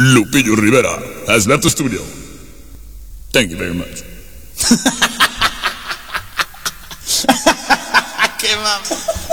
Lupillo Rivera has left the studio. Thank you very much. ¡Qué mamá!